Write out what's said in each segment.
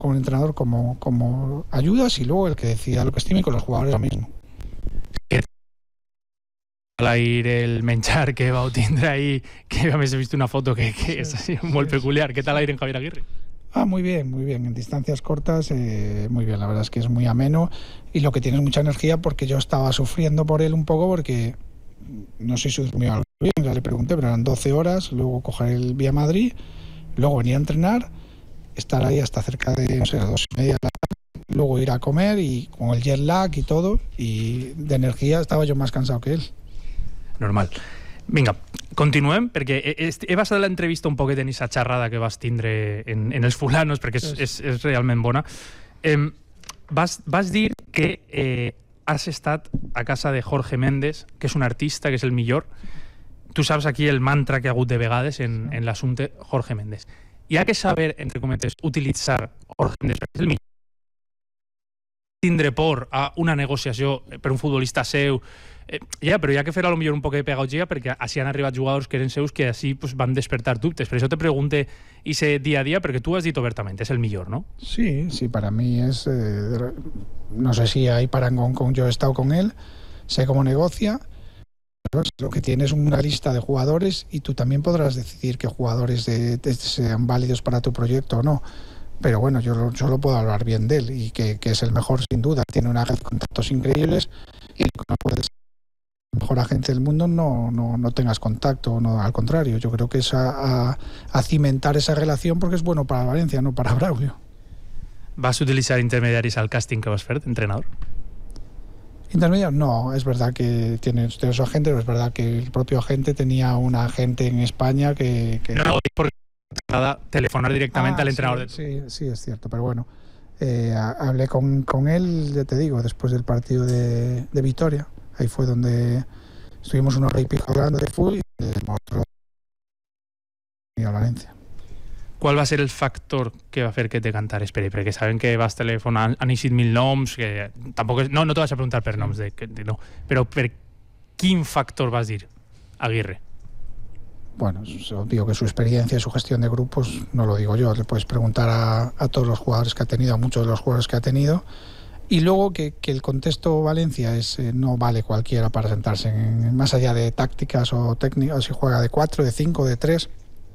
con el entrenador como ayudas, y luego el que decida lo que estime, con los jugadores lo mismo. Ir el menjar que va a tindre ahí, que a més he visto una foto que és así molt peculiar. ¿Qué tal aire en Javier Aguirre? Muy bien, en distancias cortas, muy bien, la verdad es que es muy ameno, y lo que tiene es mucha energía, porque yo estaba sufriendo por él un poco, porque no sé si durmió algo bien, ya le pregunté, pero eran 12 horas, luego coger el vía Madrid, luego venir a entrenar, estar ahí hasta cerca de, no sé, las 2:30 de la tarde, luego ir a comer, y con el jet lag y todo, y de energía estaba yo más cansado que él. Normal. Vinga, continuem, perquè he basat l'entrevista un poquet en aquesta xerrada que vas tindre en els fulanos, perquè és realment bona. Vas dir que has estat a casa de Jorge Méndez, que és un artista, que és el millor. Tu saps aquí el mantra que ha hagut de vegades en l'assumpte Jorge Méndez. Hi ha que saber, entre cometes, utilitzar Jorge Méndez, perquè és el millor. Tindre por a una negociació per un futbolista seu, però hi ha que fer a lo millor un poc de pedagogia, perquè així han arribat jugadors que eren seus que així pues, van despertar dubtes. Per això te pregunte ese día a día, perquè tu has dit obertament, és el millor, ¿no? Sí, para mí es... no sé si hay parangón con... Yo he estado con él, sé cómo negocia, pero lo que tiene es una lista de jugadores, y tú también podrás decidir qué jugadores sean válidos para tu proyecto o no. Pero bueno, yo solo puedo hablar bien de él, y que es el mejor sin duda. Tiene una red de contactos increíbles, y no puedes ser el mejor agente del mundo no tengas contacto, no, al contrario. Yo creo que es a cimentar esa relación, porque es bueno para Valencia, no para Braulio. ¿Vas a utilizar intermediarios al casting que vas a hacer de entrenador? Intermediarios, no, es verdad que tiene usted su agente, pero es verdad que el propio agente tenía un agente en España que... No, porque nada, telefonar directamente al entrenador. Sí, es cierto, pero bueno, hablé con él, ya te digo, después del partido de Vitoria. Ahí fue donde estuvimos una hora y pico hablando de fútbol, y mostró a Valencia. ¿Cuál va a ser el factor que va a hacer que te cantares? Perquè saben que vas telefonar, han eixit 1000 noms, que tampoc és, no te vas a preguntar per noms, no, però per quin factor vas dir Aguirre? Bueno, es obvio que su experiencia y su gestión de grupos, no lo digo yo, le puedes preguntar a todos los jugadores que ha tenido, a muchos de los jugadores que ha tenido. Y luego que el contexto Valencia no vale cualquiera para sentarse más allá de tácticas o técnicas, si juega de 4, de 5, de 3,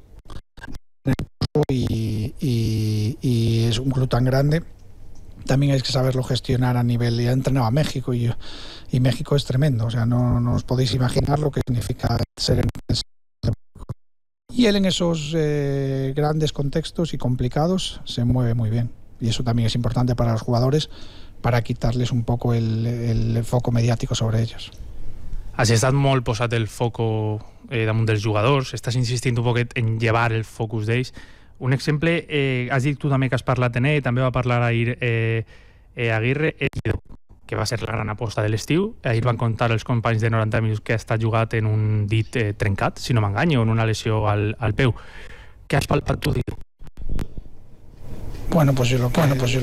y es un club tan grande, también hay que saberlo gestionar a nivel. Ya he entrenado a México, y México es tremendo, o sea, no os podéis imaginar lo que significa ser en y él en esos grandes contextos y complicados se mueve muy bien, y eso también es importante para los jugadores, para quitarles un poco el foco mediàtic sobre ells. Has estat molt posat el foco damunt dels jugadors, estàs insistint un poquet en llevar el focus d'ells. Un exemple, has dit tu també que has parlat en ell, també va parlar ahir Aguirre, que va ser la gran aposta de l'estiu. Ahir van contar els companys de 90 minuts que ha estat jugat en un dit trencat, si no m'enganyo, en una lesió al peu. Què has palpat tu, dit? Bueno, pues yo lo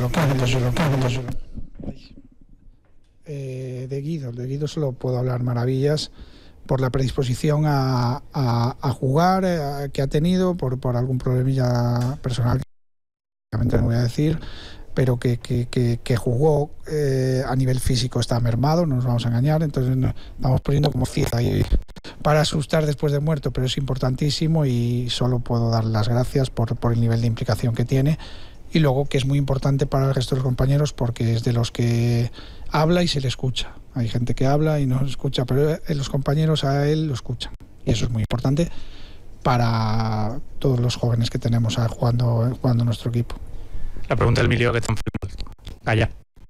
de Guido solo puedo hablar maravillas por la predisposición a jugar que ha tenido, por algún problemilla personal que obviamente no voy a decir, pero que jugó a nivel físico está mermado, no nos vamos a engañar, entonces estamos poniendo como cieza ahí para asustar después de muerto, pero es importantísimo, y solo puedo dar las gracias por el nivel de implicación que tiene. Y luego que es muy importante para el resto de los compañeros, porque es de los que habla y se le escucha. Hay gente que habla y no se escucha, pero los compañeros a él lo escuchan. Y eso es muy importante para todos los jóvenes que tenemos jugando nuestro equipo. La pregunta del milió que t'han fet. Gallà.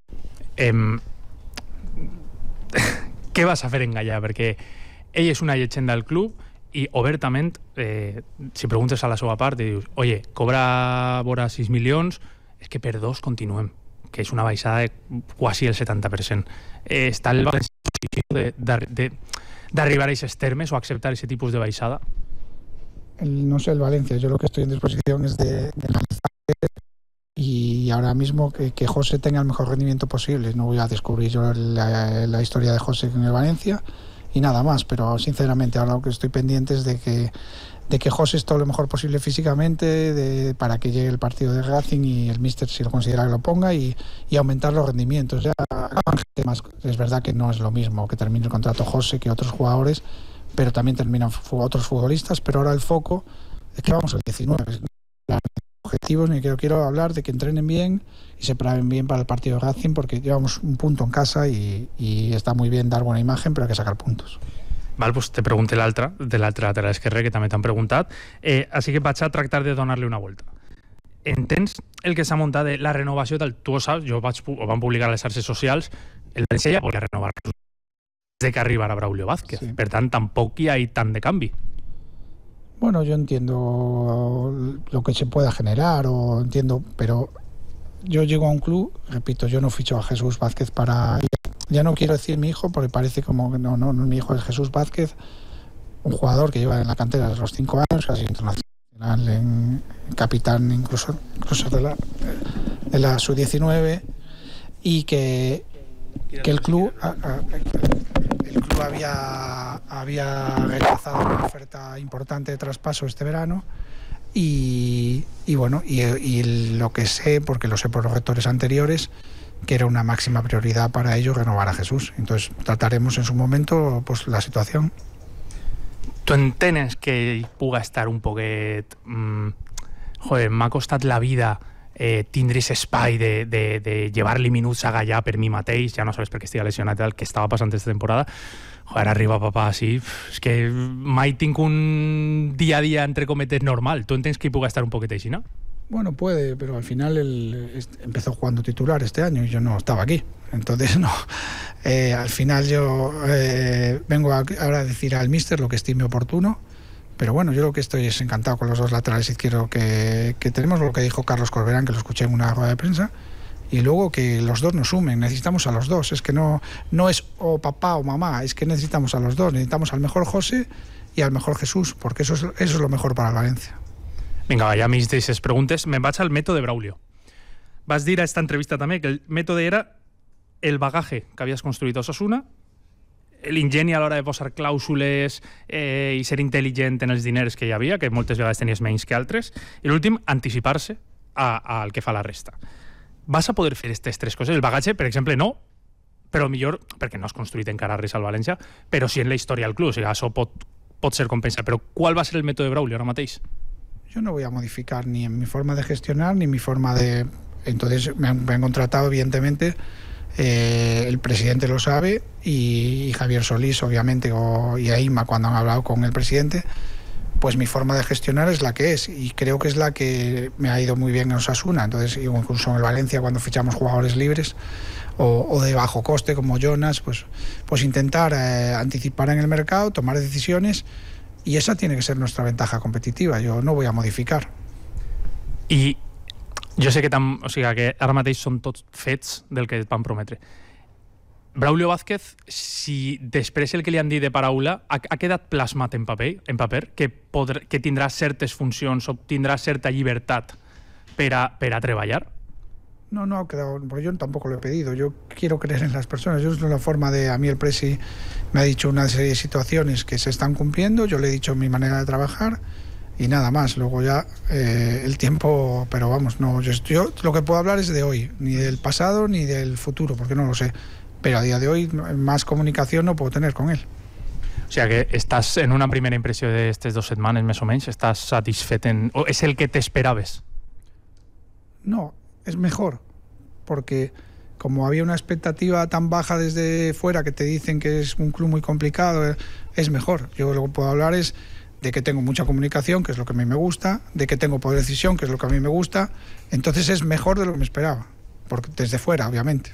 Què vas a fer en Gallà? Perquè ell és una llegenda del club, i obertament, si preguntes a la seva part, i dius, oye, cobra vora 6 milions, és que per 2 continuem, que és una baixada de quasi el 70%. Està el València d'arribar a aquests termes o acceptar aquest tipus de baixada? No sé el Valencia, yo lo que estoy en disposición es de analizar, y ahora mismo que José tenga el mejor rendimiento posible. No voy a descubrir yo la historia de José en el Valencia, nada más, pero sinceramente ahora lo que estoy pendiente es de que José esté lo mejor posible físicamente para que llegue el partido de Racing y el míster, si lo considera, que lo ponga y aumentar los rendimientos. Ya es verdad que no es lo mismo que termine el contrato José que otros jugadores, pero también terminan otros futbolistas, pero ahora el foco es que vamos al 19. Objetivos, ni quiero hablar de que entrenen bien y se preparen bien para el partido de Racing, porque llevamos un punto en casa y está muy bien dar buena imagen, pero hay que sacar puntos. Val, doncs te pregunté l'altre, de l'altre lateral esquerre, que també t'han preguntat, així que vaig a tractar de donar-li una volta. Entens el que s'ha muntat de la renovació del... Tu ho saps, ho vam publicar a les xarxes socials, el València ja volia renovar des que arribara Braulio Vázquez, sí. Per tant, tampoc hi ha tant de canvi. Bueno, yo entiendo lo que se pueda generar, pero yo llego a un club, repito, yo no ficho a Jesús Vázquez para... Ya no quiero decir mi hijo, porque parece como que no, mi hijo es Jesús Vázquez, un jugador que lleva en la cantera desde los 5 años, casi internacional, en capitán incluso de la sub-19, y que el club había rechazado una oferta importante de traspaso este verano y lo que sé, porque lo sé por los rectores anteriores, que era una máxima prioridad para ellos renovar a Jesús. Entonces trataremos en su momento pues la situación. Tu entenes que hi puga estar un poquet... joder, m'ha costat la vida tindre aquest espai de llevar-li minuts a Gallà per mi mateix, ja no sabes per què estic lesionat, el que estava passant aquesta temporada. Joder, arriba papà així, és que mai tinc un dia a dia entre cometes normal. Tu entens que hi puga estar un poquet així, no? Bueno, puede, pero al final él empezó jugando titular este año y yo no estaba aquí. Entonces, no. Al final yo vengo ahora a decir al míster lo que estime oportuno. Pero bueno, yo lo que estoy es encantado con los dos laterales izquierdos que tenemos, lo que dijo Carlos Corberán, que lo escuché en una rueda de prensa, y luego que los dos nos sumen, necesitamos a los dos. Es que no es o papá o mamá, es que necesitamos a los dos, necesitamos al mejor José y al mejor Jesús, porque eso es lo mejor para el Valencia. Vinga, ja mig d'aquestes preguntes, me'n vaig al mètode Braulio. Vas dir a esta entrevista també que el mètode era el bagaje que havies construït a Osasuna, l'ingeni a l'hora de posar clàusules i ser intel·ligent en els diners que hi havia, que moltes vegades tenies menys que altres, i l'últim, anticipar-se al que fa la resta. Vas a poder fer aquestes tres coses? El bagatge, per exemple, no, però millor, perquè no has construït encara res al València, però sí en la història del club, o sigui, això pot ser compensat. Però qual va ser el mètode Braulio ara mateix? Yo no voy a modificar ni en mi forma de gestionar ni mi forma de... Entonces me han contratado, evidentemente, el presidente lo sabe y Javier Solís, obviamente, y Aima, cuando han hablado con el presidente, pues mi forma de gestionar es la que es y creo que es la que me ha ido muy bien en Osasuna. Entonces, incluso en el Valencia, cuando fichamos jugadores libres o de bajo coste como Jonas, pues intentar anticipar en el mercado, tomar decisiones. Y esa tiene que ser nuestra ventaja competitiva. Yo no voy a modificar. I jo sé que ara mateix són tots fets del que et van prometre. Braulio Vázquez, si després el que li han dit de paraula ha quedat plasmat en paper que tindrà certes funcions o tindrà certa llibertat per a treballar? No ha quedado, porque yo tampoco lo he pedido. Yo quiero creer en las personas. Yo es la forma de... A mí el presi me ha dicho una serie de situaciones que se están cumpliendo. Yo le he dicho mi manera de trabajar y nada más. Luego ya el tiempo... Pero vamos, no. Yo lo que puedo hablar es de hoy. Ni del pasado ni del futuro, porque no lo sé. Pero a día de hoy más comunicación no puedo tener con él. O sigui que estàs en una primera impressió d'aquestes 2 setmanes, més o menys, estàs satisfet o és el que t'esperaves? No, es mejor, porque como había una expectativa tan baja desde fuera que te dicen que es un club muy complicado, es mejor. Yo lo que puedo hablar es de que tengo mucha comunicación, que es lo que a mí me gusta, de que tengo poder de decisión, que es lo que a mí me gusta, entonces es mejor de lo que me esperaba, porque desde fuera, obviamente.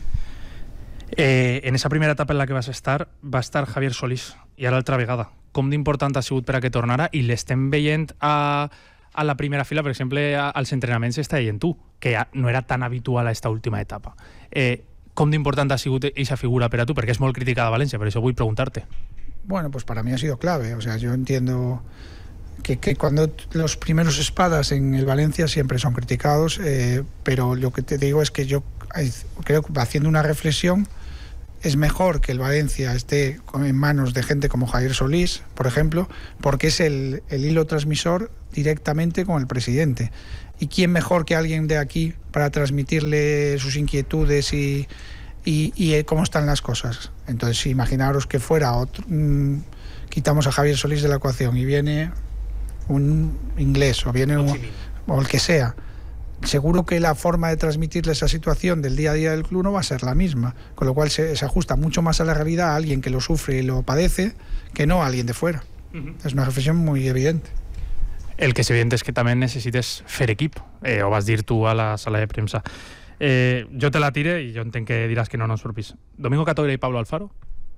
En esa primera etapa en la que vas estar, va estar Javier Solís, i ara altra vegada. Com d'important ha sigut per a que tornara? I l'estem veient a la primera fila, per exemple, als entrenaments està veient tu, que no era tan habitual a esta última etapa. Com d'important ha sigut aquesta figura per a tu? Perquè és molt criticada a València, per això vull preguntar-te. Bueno, pues para mí ha sido clave. O sea, yo entiendo que cuando los primeros espadas en el Valencia siempre son criticados, pero lo que te digo es que yo creo que haciendo una reflexión es mejor que el Valencia esté en manos de gente como Javier Solís, por ejemplo, porque es el hilo transmisor directamente con el presidente. ¿Y quién mejor que alguien de aquí para transmitirle sus inquietudes y cómo están las cosas? Entonces, imaginaros que fuera otro, quitamos a Javier Solís de la ecuación y viene un inglés o viene o el que sea. Seguro que la forma de transmitirle esa situación del día a día del club no va a ser la misma, con lo cual se ajusta mucho más a la realidad a alguien que lo sufre y lo padece que no a alguien de fuera. Es una reflexión muy evidente. El que es evidente es que también necesites fer equip, o vas dir tú a la sala de prensa. Yo te la tire y yo entiendo que dirás que no nos propis. Domingo Catoira y Pablo Alfaro.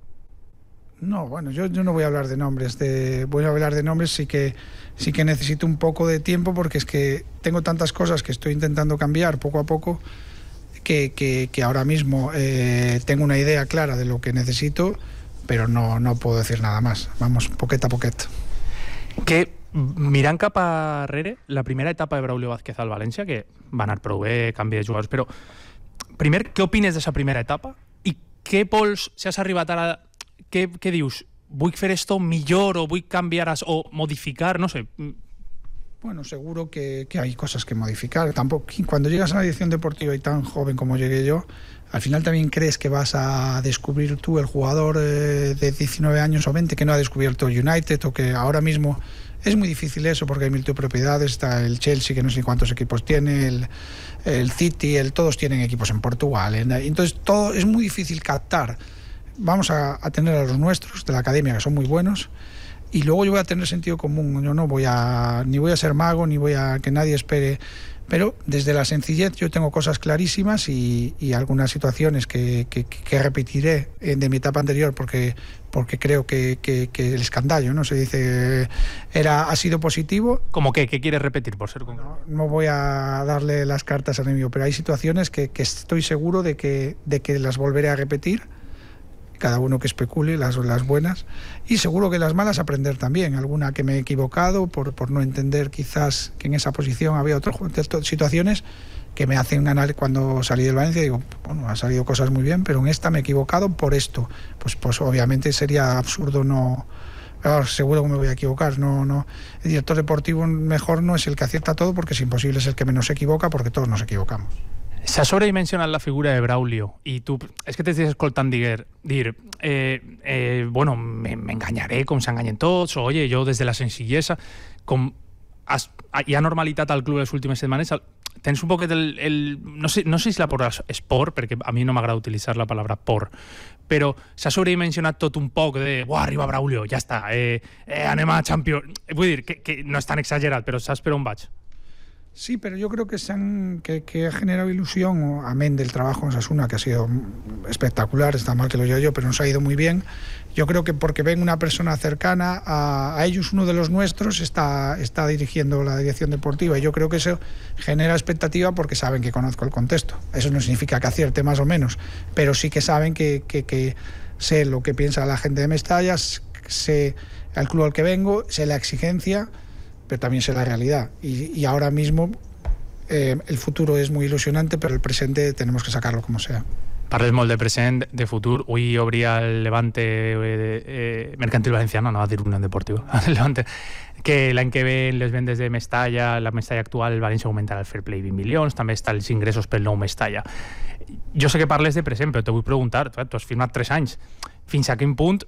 No, bueno, yo no voy a hablar de nombres. Voy a hablar de nombres, sí que necesito un poco de tiempo, porque es que tengo tantas cosas que estoy intentando cambiar poco a poco que ahora mismo tengo una idea clara de lo que necesito, pero no puedo decir nada más. Vamos, poquet a poquet. Que mirant cap arrere, la primera etapa de Braulio Vázquez al València, que va anar prou bé, canvi de jugadors, però primer, què opines d'aquesta primera etapa? I què vols, si has arribat ara, què dius? Vull fer esto millor o vull cambiar o modificar, no sé. Bueno, seguro que hay cosas que modificar. Tampoco, cuando llegas a una dirección deportiva y tan joven como llegué yo, al final también crees que vas a descubrir tú el jugador de 19 años o 20 que no ha descubierto United, o que ahora mismo es muy difícil eso, porque hay multipropiedades, está el Chelsea, que no sé cuántos equipos tiene, el City, todos tienen equipos en Portugal. Entonces todo es muy difícil captar. Vamos a tener a los nuestros de la academia, que son muy buenos, y luego yo voy a tener sentido común. Yo no voy ni voy a ser mago, ni voy a que nadie espere, pero desde la sencillez yo tengo cosas clarísimas y algunas situaciones que repetiré de mi etapa anterior, porque creo que el escandallo, ¿no? Se dice, ha sido positivo. ¿Cómo qué? ¿Qué quieres repetir, por ser concreto? No voy a darle las cartas al enemigo, pero hay situaciones que estoy seguro de que las volveré a repetir. Cada uno que especule, las buenas, y seguro que las malas aprender también. Alguna que me he equivocado por no entender quizás que en esa posición había otras situaciones que me hacen ganar. Cuando salí del Valencia digo, bueno, han salido cosas muy bien, pero en esta me he equivocado por esto. Pues obviamente sería absurdo no... Claro, seguro que me voy a equivocar. No. El director deportivo mejor no es el que acierta todo, porque es imposible, es el que menos se equivoca, porque todos nos equivocamos. S'ha sobredimensionat la figura de Braulio i tu, és que t'estàs escoltant dir bueno, m'enganyaré com s'enganyen tots, o oye, jo des de la senzillesa, com hi ha normalitat al club les últimes setmanes, tens un poquet no sé si la paraula és por, perquè a mi no m'agrada utilitzar la paraula por, però s'ha sobredimensionat tot un poc de arriba Braulio, ja està, anem a Champions. Vull dir que no és tan exagerat, però saps per on vaig? Sí, pero yo creo que ha generado ilusión, amén del trabajo en Osasuna, que ha sido espectacular. Está mal que lo diga yo, pero nos ha ido muy bien. Yo creo que porque ven una persona cercana a ellos, uno de los nuestros, está dirigiendo la dirección deportiva, y yo creo que eso genera expectativa, porque saben que conozco el contexto. Eso no significa que acierte más o menos, pero sí que saben que sé lo que piensa la gente de Mestalla, sé al club al que vengo, sé la exigencia, pero también sé la realidad. Y ahora mismo el futuro es muy ilusionante, pero el presente tenemos que sacarlo como sea. Parles molt de present, de futur. Avui obria el Levante Mercantil Valenciano, no va dir Unión Deportiva, el Levante, que l'any que ve les vendes de Mestalla, la Mestalla actual, el València augmentarà el fair play 20 milions, també està els ingressos pel nou Mestalla. Jo sé que parles de present, però te vull preguntar, tu has firmat 3 anys, fins a quin punt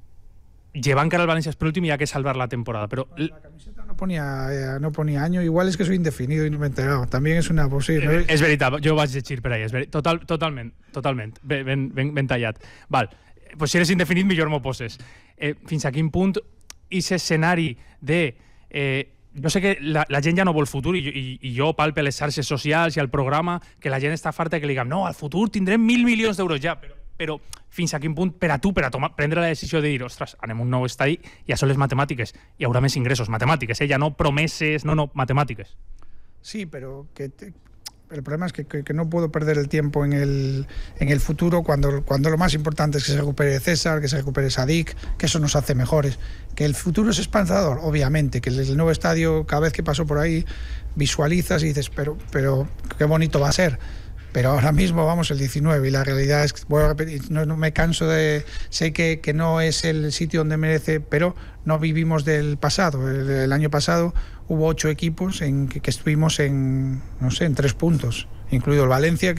llevan cara al Valencia por último y hay que salvar la temporada, pero la camiseta no ponía año, igual es que soy indefinido y no me he enterado, también es una posible. És veritat, jo vaig llegir per ahí, totalment, ben tallat. Val, pues si eres indefinit millor m'ho poses. Fins a quin punt aquest escenari de jo sé que la gent ja no vol futur, i jo palpe a les xarxes socials i al programa que la gent està farta que li diguem no, al futur tindrem 1.000 milions d'euros ja, però fins a quin punt per a tu, per a prendre la decisió de dir, ostres, anem a un nou estadi, ja són les matemàtiques, hi haurà més ingressos, matemàtiques, ja no promeses, no, matemàtiques. Sí, pero el problema es que no puedo perder el tiempo en el futuro cuando lo más importante es que se recupere César, que se recupere Sadik, que eso nos hace mejores. Que el futuro es esperanzador, obviamente, que el nuevo estadio, cada vez que paso por ahí, visualizas y dices, pero qué bonito va a ser. pero ahora mismo vamos el 19 y la realidad es que, vuelvo a repetir, no me canso de... Sé que no es el sitio donde merece, pero no vivimos del pasado. El año pasado hubo 8 equipos que estuvimos en 3 puntos, incluido el Valencia,